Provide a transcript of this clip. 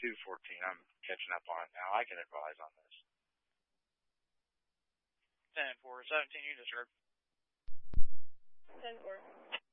2:14. I'm catching up on it now. I can advise on this. 10-4, 17 units, sir. 10-4.